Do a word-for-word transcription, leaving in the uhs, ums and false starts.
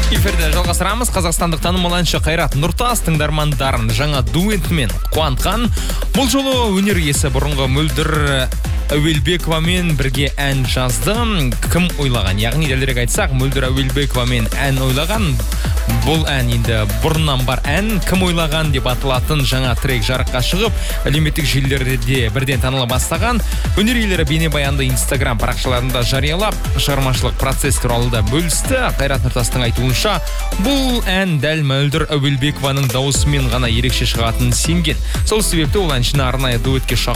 Эфирді жалғастырамыз. Қазақстандық танымал әнші Қайрат Нұртас тыңдармандарын жаңа дуэтімен қуантқан. Бұл жолы өнер иесі бұрынғы Мөлдір Әуелбековамен бірге ән жазды. Кім ойлаған? Яғни дәлірек айтсақ, Мөлдір Әуелбековамен ән ойлаған. Бұл ән енді бұрыннан бар ән. Кім ойлаған деп аталатын жаңа трек жарыққа шығып, әлеуметтік желілерде бірден таныла бастаған. Өнер иелері бейнебаянды Instagram парақшаларында жариялап, шығармашылық процесс туралы да бөлісті. Қайрат Нұртастың айтуынша, бұл ән дәл Мөлдір Әуелбекованың дауысымен ғана ерекше шығатынын сенген. Сол себепті ол әншіні арнайы дуэтке шақырды.